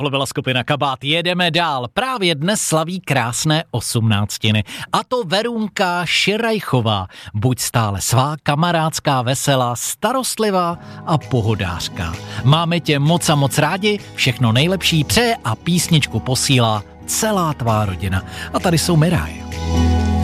Byla skupina Kabát, jedeme dál. Právě dnes slaví krásné 18. A to Verunka Širajchová. Buď stále svá, kamarádská, veselá, starostlivá a pohodářská. Máme tě moc a moc rádi, všechno nejlepší přeje a písničku posílá celá tvá rodina. A tady jsou Miraj.